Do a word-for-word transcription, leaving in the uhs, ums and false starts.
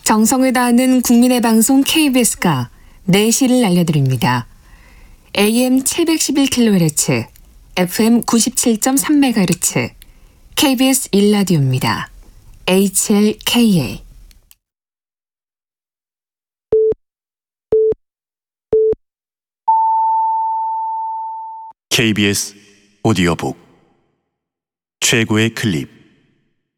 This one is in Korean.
정성을 다하는 국민의 방송 케이비에스가 네 시를 알려드립니다. 에이엠 칠백십일 킬로헤르츠, 에프엠 구십칠 점 삼 메가헤르츠, 케이비에스 일 라디오입니다. 에이치엘케이에이 케이비에스 오디오북 최고의 클립.